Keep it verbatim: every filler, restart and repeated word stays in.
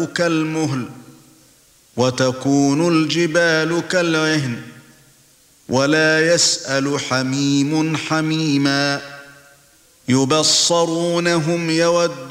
الخلق كالمهل وتكون الجبال كالعهن ولا يسأل حميم حميما يبصرونهم يود